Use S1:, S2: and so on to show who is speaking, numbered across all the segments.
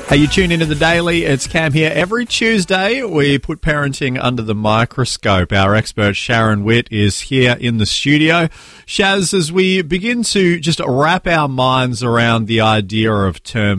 S1: Hey, you tune into The Daily. It's Cam here. Every Tuesday, we put parenting under the microscope. Our expert, Sharon Witt, is here in the studio. Shaz, as we begin to just wrap our minds around the idea of term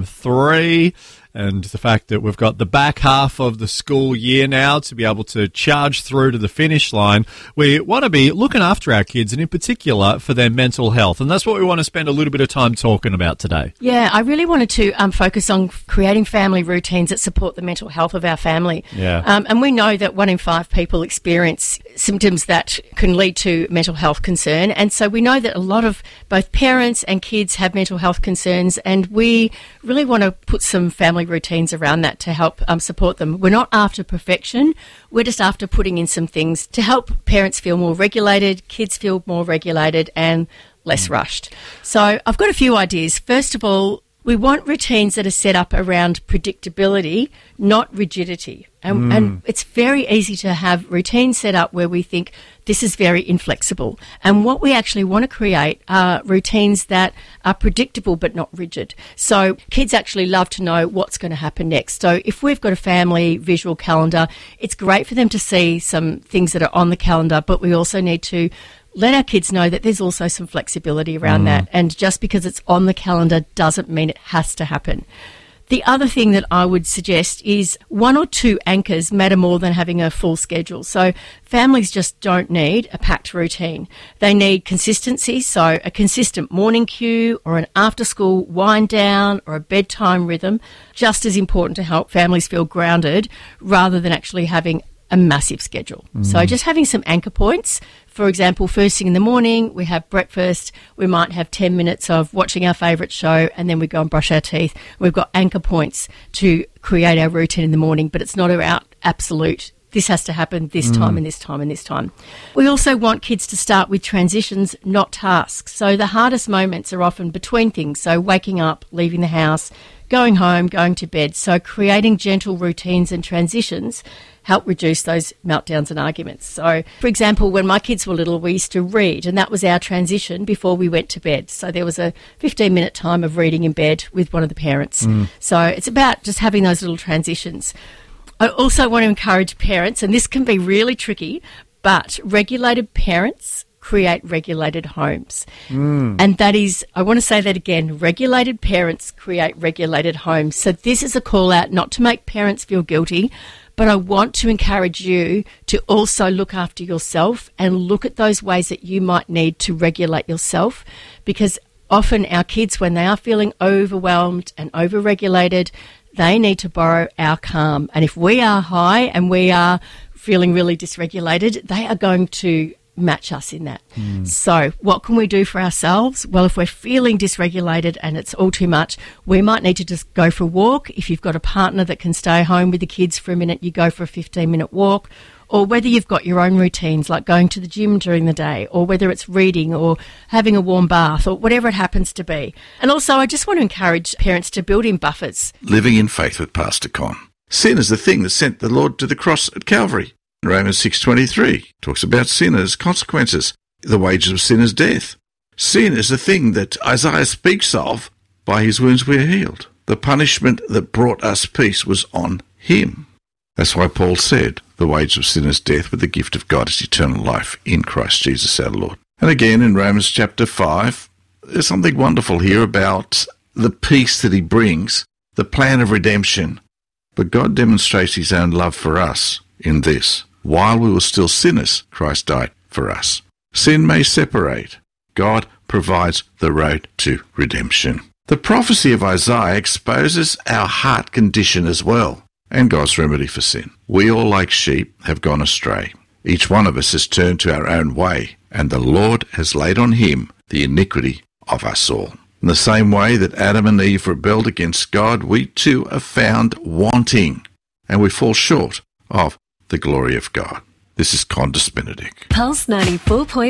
S1: 3 and the fact that we've got the back half of the school year now to be able to charge through to the finish line, we want to be looking after our kids, and in particular for their mental health. And that's what we want to spend a little bit of time talking about today.
S2: Yeah, I really wanted to focus on creating family routines that support the mental health of our family.
S1: Yeah.
S2: And we know that 1 in 5 people experience symptoms that can lead to mental health concern. And so we know that a lot of both parents and kids have mental health concerns, and we really want to put some family routines around that to help support them. We're not after perfection. We're just after putting in some things to help parents feel more regulated, kids feel more regulated and less rushed. So I've got a few ideas. First of all, we want routines that are set up around predictability, not rigidity. And it's very easy to have routines set up where we think this is very inflexible. And what we actually want to create are routines that are predictable but not rigid. So kids actually love to know what's going to happen next. So if we've got a family visual calendar, it's great for them to see some things that are on the calendar, but we also need to let our kids know that there's also some flexibility around that. And just because it's on the calendar doesn't mean it has to happen. The other thing that I would suggest is 1 or 2 anchors matter more than having a full schedule. So families just don't need a packed routine. They need consistency, so a consistent morning cue or an after-school wind down or a bedtime rhythm, just as important to help families feel grounded rather than actually having a massive schedule. So just having some anchor points. For example, first thing in the morning, we have breakfast. We might have 10 minutes of watching our favourite show, and then we go and brush our teeth. We've got anchor points to create our routine in the morning, but it's not about absolute. This has to happen this time and this time and this time. We also want kids to start with transitions, not tasks. So the hardest moments are often between things. So waking up, leaving the house, going home, going to bed. So creating gentle routines and transitions help reduce those meltdowns and arguments. So, for example, when my kids were little, we used to read, and that was our transition before we went to bed. So there was a 15-minute time of reading in bed with one of the parents. So it's about just having those little transitions. I also want to encourage parents, and this can be really tricky, but regulated parents create regulated homes. And that is, I want to say that again, regulated parents create regulated homes. So this is a call out not to make parents feel guilty, but I want to encourage you to also look after yourself and look at those ways that you might need to regulate yourself, because often our kids, when they are feeling overwhelmed and overregulated, they need to borrow our calm. And if we are high and we are feeling really dysregulated, they are going to match us in that. So what can we do for ourselves? Well, if we're feeling dysregulated and it's all too much, we might need to just go for a walk. If you've got a partner that can stay home with the kids for a minute, you go for a 15-minute walk. Or whether you've got your own routines like going to the gym during the day, or whether it's reading or having a warm bath or whatever it happens to be. And also I just want to encourage parents to build in buffers.
S3: Living in faith with Pastor Con. Sin is the thing that sent the Lord to the cross at Calvary. Romans 6:23 talks about sin as consequences. The wages of sin is death. Sin is the thing that Isaiah speaks of. By his wounds we are healed. The punishment that brought us peace was on him. That's why Paul said, the wage of sin is death, but the gift of God is eternal life in Christ Jesus our Lord. And again in Romans chapter 5, there's something wonderful here about the peace that he brings, the plan of redemption. But God demonstrates his own love for us in this. While we were still sinners, Christ died for us. Sin may separate. God provides the road to redemption. The prophecy of Isaiah exposes our heart condition as well, and God's remedy for sin. We all, like sheep, have gone astray. Each one of us has turned to our own way, and the Lord has laid on him the iniquity of us all. In the same way that Adam and Eve rebelled against God, we too are found wanting, and we fall short of the glory of God. This is Condis Benedict.
S4: Pulse 94.